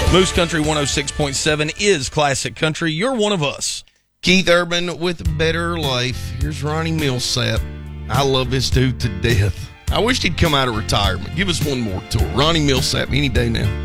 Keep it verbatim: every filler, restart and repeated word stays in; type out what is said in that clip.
Moose Country one oh six point seven is classic country. You're one of us. Keith Urban with Better Life. Here's Ronnie Millsap. I love this dude to death. I wish he'd come out of retirement. Give us one more tour. Ronnie Millsap, any day now.